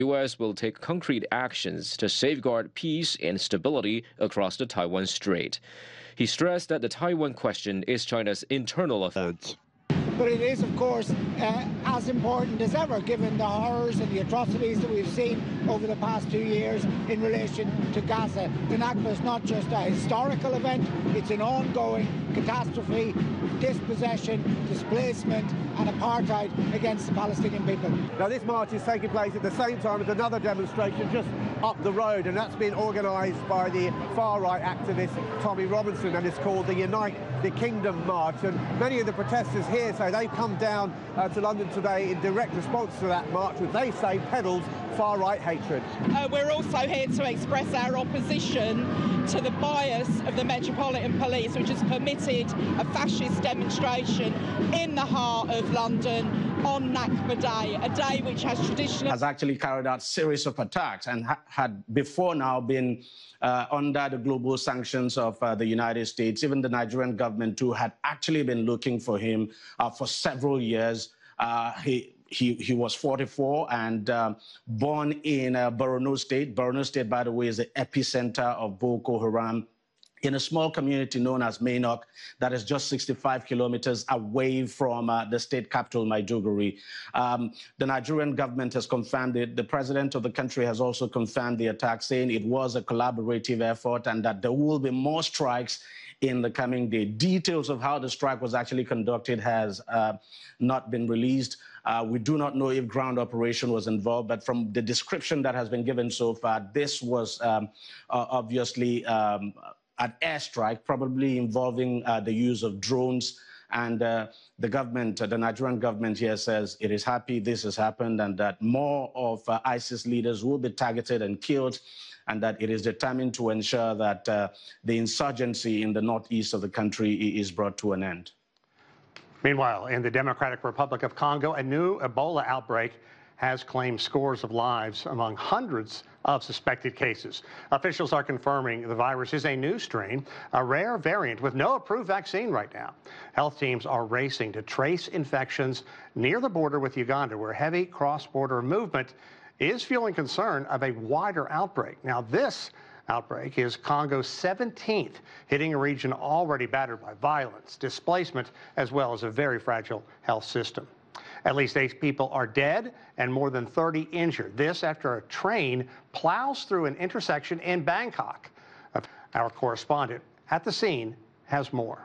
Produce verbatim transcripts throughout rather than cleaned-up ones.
The U S will take concrete actions to safeguard peace and stability across the Taiwan Strait. He stressed that the Taiwan question is China's internal affair. But it is, of course, uh, as important as ever, given the horrors and the atrocities that we've seen over the past two years in relation to Gaza. The Nakba is not just a historical event, it's an ongoing catastrophe, dispossession, displacement and apartheid against the Palestinian people. Now, this march is taking place at the same time as another demonstration just up the road, and that's been organised by the far-right activist Tommy Robinson, and it's called the Unite the Kingdom March. And many of the protesters here say they've come down uh, to London today in direct response to that march, which they say peddles far-right hatred. Uh, we're also here to express our opposition to the bias of the Metropolitan Police, which has permitted a fascist demonstration in the heart of London on Nakba Day, a day which has traditionally... has actually carried out a series of attacks and ha had before now been uh, under the global sanctions of uh, the United States. Even the Nigerian government too had actually been looking for him uh, for several years. Uh, he He, he was forty-four and uh, born in uh, Borno State. Borno State, by the way, is the epicenter of Boko Haram in a small community known as Mainok that is just sixty-five kilometers away from uh, the state capital, Maiduguri. Um, the Nigerian government has confirmed it. The president of the country has also confirmed the attack, saying it was a collaborative effort and that there will be more strikes in the coming day. Details of how the strike was actually conducted has uh, not been released. Uh, we do not know if ground operation was involved, but from the description that has been given so far, this was um, uh, obviously um, an airstrike, probably involving uh, the use of drones. And uh, the government, uh, the Nigerian government here says it is happy this has happened and that more of uh, ISIS leaders will be targeted and killed, and that it is determined to ensure that uh, the insurgency in the northeast of the country is brought to an end. Meanwhile, in the Democratic Republic of Congo, a new Ebola outbreak has claimed scores of lives among hundreds of suspected cases. Officials are confirming the virus is a new strain, a rare variant with no approved vaccine right now. Health teams are racing to trace infections near the border with Uganda, where heavy cross-border movement is fueling concern of a wider outbreak. Now, this outbreak is Congo's seventeenth, hitting a region already battered by violence, displacement, as well as a very fragile health system. At least eight people are dead and more than thirty injured. This after a train plows through an intersection in Bangkok. Our correspondent at the scene has more.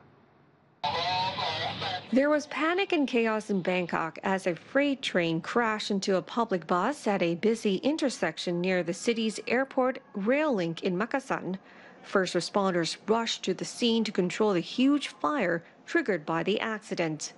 There was panic and chaos in Bangkok as a freight train crashed into a public bus at a busy intersection near the city's airport rail link in Makassan. First responders rushed to the scene to control the huge fire triggered by the accident.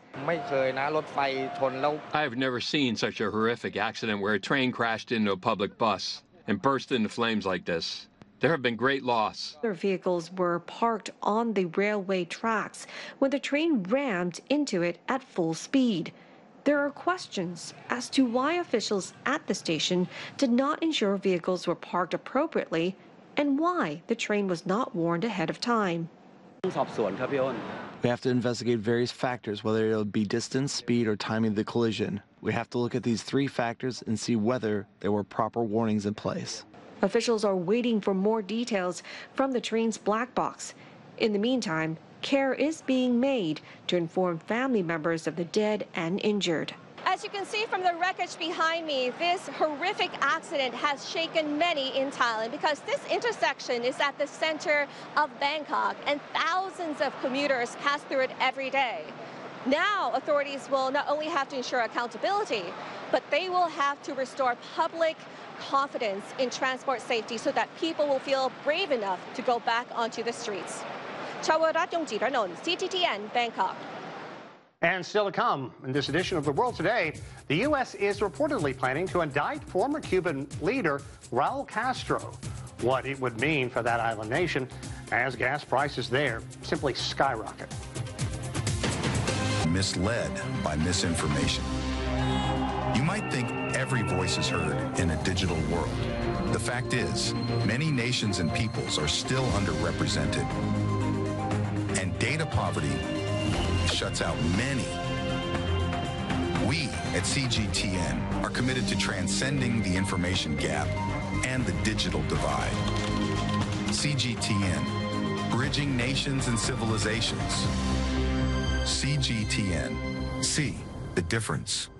I have never seen such a horrific accident where a train crashed into a public bus and burst into flames like this. There have been great loss. Other vehicles were parked on the railway tracks when the train rammed into it at full speed. There are questions as to why officials at the station did not ensure vehicles were parked appropriately and why the train was not warned ahead of time. We have to investigate various factors, whether it'll be distance, speed, or timing of the collision. We have to look at these three factors and see whether there were proper warnings in place. Officials are waiting for more details from the train's black box. In the meantime, care is being made to inform family members of the dead and injured. As you can see from the wreckage behind me, this horrific accident has shaken many in Thailand because this intersection is at the center of Bangkok and thousands of commuters pass through it every day. Now, authorities will not only have to ensure accountability, but they will have to restore public confidence in transport safety so that people will feel brave enough to go back onto the streets. Chawarat Yongjiranон, C T T N, Bangkok. And still to come in this edition of The World Today, the U S is reportedly planning to indict former Cuban leader Raul Castro. What it would mean for that island nation as gas prices there simply skyrocket. Misled by misinformation. You might think every voice is heard in a digital world. The fact is, many nations and peoples are still underrepresented. And data poverty shuts out many We at C G T N are committed to transcending the information gap and the digital divide. C G T N, bridging nations and civilizations. C G T N, see the difference.